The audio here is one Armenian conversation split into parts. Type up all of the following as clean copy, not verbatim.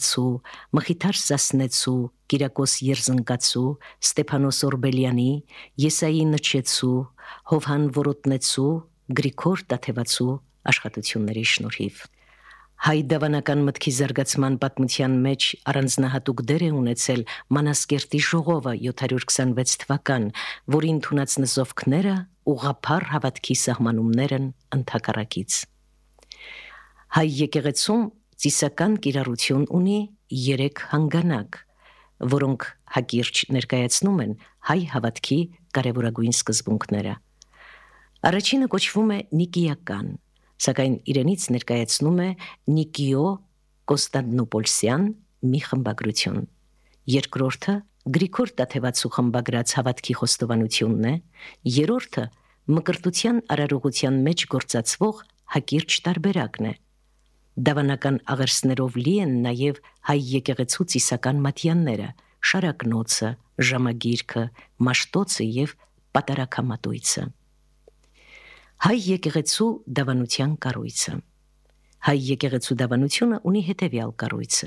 Արարծու, Մխիթար Սասնեցու, Կիրակոս Երզնկացու, Ստեփանոս Օրբելյանի, Եսայի Նչեցու, Հովհան Որոտնեցու, Գրիգոր Տաթևացու աշխատությունների շնորհիվ։ Հայ դավանական մտքի զարգացման պատմության մեջ առանձնահատուկ դեր է ունեցել Մանասկերտի ժողովը 726 թվական, որի ընդունած նզովքները ուղղափառ հավատքի սահմանումներն ընդհակառակից։ Հայ եկեղեցում ծիսական կիրառություն ունի 3 հանգանակ, որոնք հակիրճ ներկայացնում են հայ հավատքի կարևորագույն սկզբունքները։ Առաջինը կոչվում է նիկիական, սակայն իրենից ներկայացնում է Նիկիո Կոստանդնուպոլսյան մի խմբագրություն։ Երկրորդը Գրիգոր Տաթևացու խմբագրած հավատքի խոստովանությունն է, երրորդը մկրտության արարողության մեջ գործածվող հակիրճ տարբերակն է։ Դավանական աղերսներով լի են նաև հայ եկեղեցու ծիսական մատյանները, շարակնոցը, ժամագիրքը, մաշտոցը և պատարագամատույցը։ Հայ եկեղեցու դավանության կառույցը։ Հայ եկեղեցու դավանությունը ունի հետևյալ կառույցը.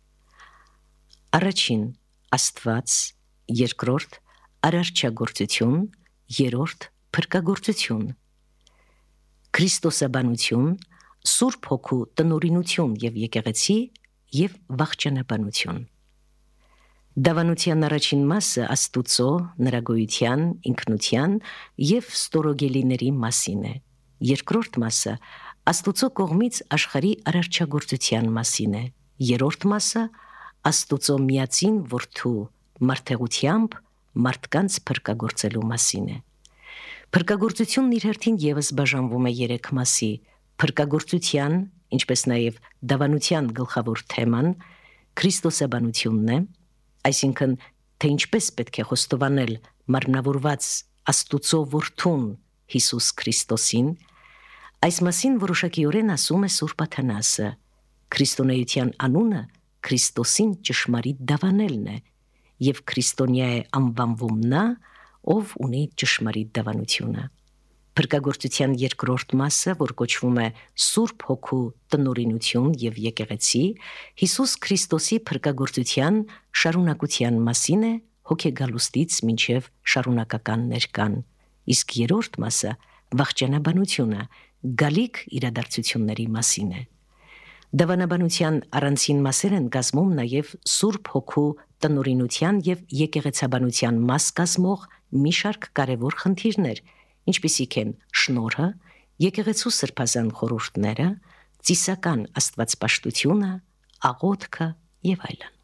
առաջին Աստված, երկրորդ արարչագործություն, երրորդ փրկագործություն, Քրիստոսաբանություն, Սուրբ Հոգու տնօրինություն և եկեղեցի և վախճանաբանություն։ Դավանության առաջին մասը Աստուծո, նրա գոյության, ինքնության և ստորոգելիների մասին է։ Երկրորդ մասը Աստուծո կողմից աշխարհի արարչագործության մասին է։ Երրորդ մասը Աստուծո միածին Որդու մարդեղությամբ մարդկանց փրկագործելու մասին է։ Փրկագործությունն իր հերթին ևս բաժանվում է 3 մասի՝ փրկագործության, ինչպես նաև դավանության գլխավոր թեման Քրիստոսաբանությունն է, այսինքն թե ինչպես պետք է խոստովանել մարմնավորված Աստուծո Որդուն Հիսուս Քրիստոսին։ Այս մասին որոշակիորեն ասում է Սուրբ Աթանասը. քրիստոնեության անունը Քրիստոսին ճշմարիտ դավանելն է, և քրիստոնյա է անվանվում նա, ով ունի ճշմարիտ դավանությունը։ Փրկագործության երկրորդ մասը, որ կոչվում է Սուրբ Հոգու տնօրինություն և եկեղեցի, Հիսուս Քրիստոսի փրկագործության շարունակության մասին է հոգեգալուստից մինչև շարունակական ներկան, իսկ երրորդ մասը վախճանաբանությունը գալիք իրադարձությունների մասին է։ Դավանաբանության առանցին մասեր են կազմում նաև Սուրբ Հոգու տնօրինության և եկեղեցաբանության մաս կազմող մի շարք կարևոր խնդիրներ, ինչպիսիք են շնորհը, եկեղեցու սրբազան խորհուրդները, ծիսական աստվածպաշտությունը, աղոթքը և այլն։